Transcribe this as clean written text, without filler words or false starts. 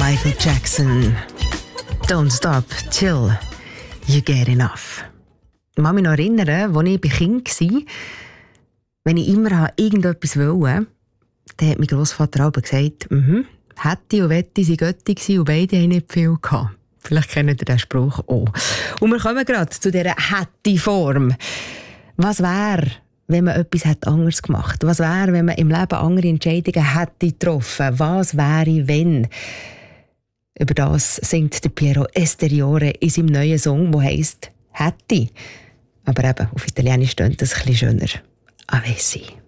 Michael Jackson. Don't stop till you get enough. Ich kann mich noch erinnern, als ich Kind war, wenn ich immer irgendetwas wollte, dann hat mein Grossvater auch gesagt, hätte und wette sie Götti gewesen und beide haben nicht viel gehabt. Vielleicht kennt ihr den Spruch auch. Und wir kommen gerade zu dieser Hätte-Form. Was wäre, wenn man etwas anders gemacht hätte? Was wäre, wenn man im Leben andere Entscheidungen hätte getroffen? Was wäre, wenn? Über das singt der Piero Esteriore in seinem neuen Song, der heisst «Hätte». Aber eben, auf Italienisch klingt das ein bisschen schöner. Avessi.